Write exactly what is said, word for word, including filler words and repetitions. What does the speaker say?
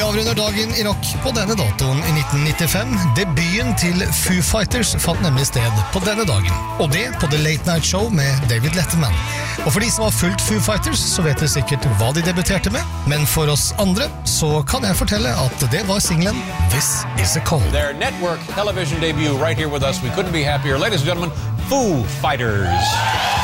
avrunder dagen i rock på denne datoen i nitten nittifem. Debuten til Foo Fighters fant nemlig sted på denne dagen. Og det på The Late Night Show med David Letterman. Og for de som har fulgt Foo Fighters, så vet dere sikkert hva de debuterte med. Men for oss andre, så kan jeg fortelle at det var singlen This Is a Call. Their network television debut right here with us. We couldn't be happier. Ladies and gentlemen, Foo Fighters.